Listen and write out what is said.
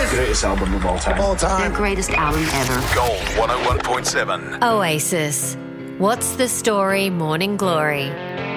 Greatest album of all time. All time. Their greatest album ever. Gold 101.7. Oasis. What's the Story Morning Glory.